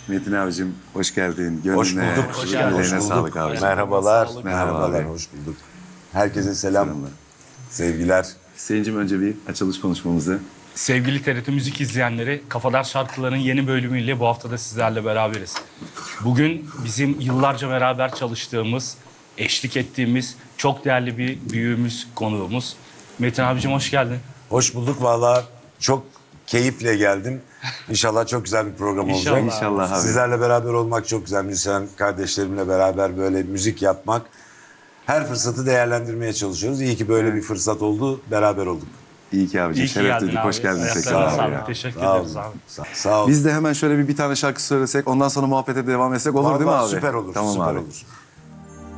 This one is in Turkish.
Metin abicim hoş geldin. Hoş Gönlüne, bulduk. Hoş geldin. yüreğine Hoş bulduk. sağlık abi. Merhabalar. Sağlık. Merhabalar. Merhaba abi. Hoş bulduk. Herkese selam. Selamlar. Sevgiler. Hüseyin'cim önce bir açılış konuşmamızı. Sevgili TRT Müzik izleyenleri, Kafadar Şarkıları'nın yeni bölümüyle bu hafta da sizlerle beraberiz. Bugün bizim yıllarca beraber çalıştığımız, eşlik ettiğimiz çok değerli bir büyüğümüz, konuğumuz. Metin abicim hoş geldin. Hoş bulduk. Valla çok keyifle geldim. İnşallah çok güzel bir program olacak. İnşallah. İnşallah abi. Sizlerle beraber olmak çok güzel. Müzisyen kardeşlerimle beraber böyle müzik yapmak. Her fırsatı değerlendirmeye çalışıyoruz. İyi ki böyle bir fırsat oldu. Beraber olduk. İyi ki abicim. İyi ki Şeref geldin duyduk. abi. Hoş geldin tekrar Ayaklarına abi sağlık. ya. Teşekkür Sağ ederiz olun. abi. Sağ olun. Biz de hemen şöyle bir tane şarkı söylesek ondan sonra muhabbete devam etsek olur değil mi Vallahi abi? süper olur. Tamam süper abi. olur.